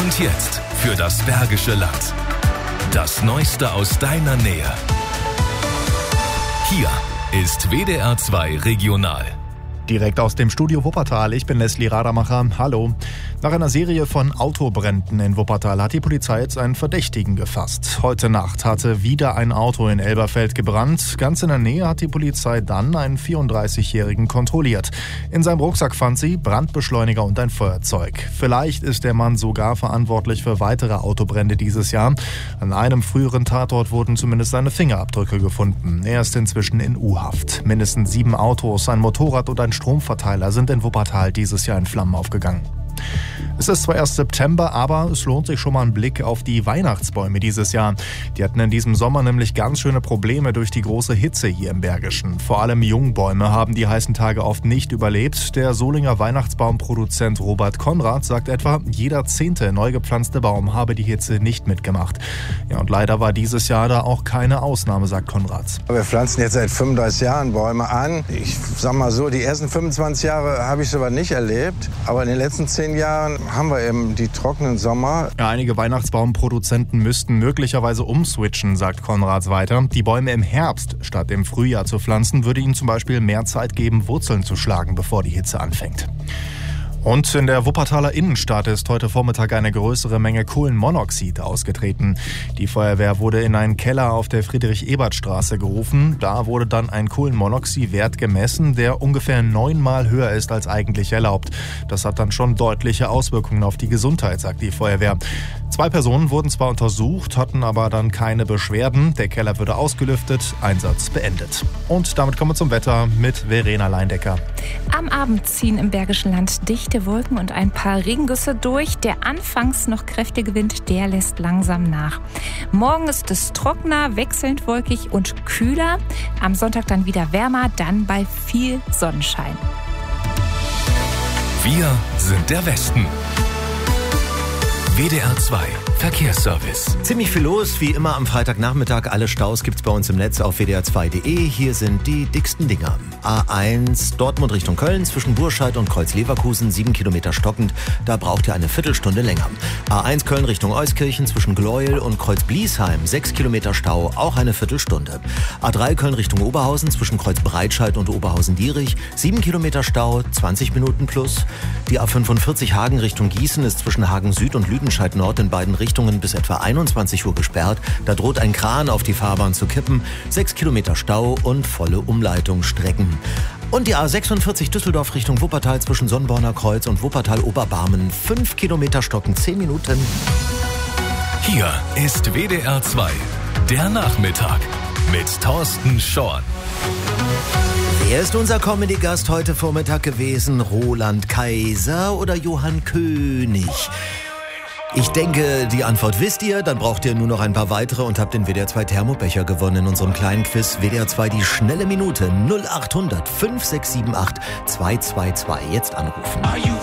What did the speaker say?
Und jetzt für das Bergische Land. Das Neueste aus deiner Nähe. Hier ist WDR 2 Regional. Direkt aus dem Studio Wuppertal, ich bin Leslie Radermacher. Hallo. Nach einer Serie von Autobränden in Wuppertal hat die Polizei jetzt einen Verdächtigen gefasst. Heute Nacht hatte wieder ein Auto in Elberfeld gebrannt. Ganz in der Nähe hat die Polizei dann einen 34-Jährigen kontrolliert. In seinem Rucksack fand sie Brandbeschleuniger und ein Feuerzeug. Vielleicht ist der Mann sogar verantwortlich für weitere Autobrände dieses Jahr. An einem früheren Tatort wurden zumindest seine Fingerabdrücke gefunden. Er ist inzwischen in U-Haft. Mindestens 7 Autos, ein Motorrad und ein Stromverteiler sind in Wuppertal dieses Jahr in Flammen aufgegangen. Es ist zwar erst September, aber es lohnt sich schon mal ein Blick auf die Weihnachtsbäume dieses Jahr. Die hatten in diesem Sommer nämlich ganz schöne Probleme durch die große Hitze hier im Bergischen. Vor allem Jungbäume haben die heißen Tage oft nicht überlebt. Der Solinger Weihnachtsbaumproduzent Robert Konrad sagt etwa, jeder 10. neu gepflanzte Baum habe die Hitze nicht mitgemacht. Ja, und leider war dieses Jahr da auch keine Ausnahme, sagt Konrad. Wir pflanzen jetzt seit 35 Jahren Bäume an. Ich sag mal so, die ersten 25 Jahre habe ich sowas nicht erlebt. Aber in den letzten 10 Jahren haben wir eben die trockenen Sommer. Ja, einige Weihnachtsbaumproduzenten müssten möglicherweise umswitchen, sagt Konrads weiter. Die Bäume im Herbst statt im Frühjahr zu pflanzen, würde ihnen zum Beispiel mehr Zeit geben, Wurzeln zu schlagen, bevor die Hitze anfängt. Und in der Wuppertaler Innenstadt ist heute Vormittag eine größere Menge Kohlenmonoxid ausgetreten. Die Feuerwehr wurde in einen Keller auf der Friedrich-Ebert-Straße gerufen. Da wurde dann ein Kohlenmonoxidwert gemessen, der ungefähr 9-mal höher ist als eigentlich erlaubt. Das hat dann schon deutliche Auswirkungen auf die Gesundheit, sagt die Feuerwehr. 2 Personen wurden zwar untersucht, hatten aber dann keine Beschwerden. Der Keller wurde ausgelüftet, Einsatz beendet. Und damit kommen wir zum Wetter mit Verena Leindecker. Am Abend ziehen im Bergischen Land dichte Wolken und ein paar Regengüsse durch. Der anfangs noch kräftige Wind, der lässt langsam nach. Morgen ist es trockener, wechselnd wolkig und kühler. Am Sonntag dann wieder wärmer, dann bei viel Sonnenschein. Wir sind der Westen. WDR 2 Verkehrsservice. Ziemlich viel los, wie immer am Freitagnachmittag. Alle Staus gibt's bei uns im Netz auf wdr2.de. Hier sind die dicksten Dinger. A1 Dortmund Richtung Köln zwischen Burscheid und Kreuz-Leverkusen 7 Kilometer stockend. Da braucht ihr eine Viertelstunde länger. A1 Köln Richtung Euskirchen zwischen Gleuel und Kreuz-Bliesheim 6 Kilometer Stau, auch eine Viertelstunde. A3 Köln Richtung Oberhausen zwischen Kreuz-Breitscheid und Oberhausen-Dierich 7 Kilometer Stau, 20 Minuten plus. Die A45 Hagen Richtung Gießen ist zwischen Hagen Süd und Lüdenscheid Nord in beiden Richtungen bis etwa 21 Uhr gesperrt. Da droht ein Kran auf die Fahrbahn zu kippen. 6 Kilometer Stau und volle Umleitungsstrecken. Und die A46 Düsseldorf Richtung Wuppertal zwischen Sonnborner Kreuz und Wuppertal-Oberbarmen. 5 Kilometer stocken, 10 Minuten. Hier ist WDR 2, der Nachmittag mit Thorsten Schorn. Wer ist unser Comedy-Gast heute Vormittag gewesen? Roland Kaiser oder Johann König? Ich denke, die Antwort wisst ihr, dann braucht ihr nur noch ein paar weitere und habt den WDR 2 Thermobecher gewonnen in unserem kleinen Quiz. WDR 2 die schnelle Minute 0800 5678 222. Jetzt anrufen.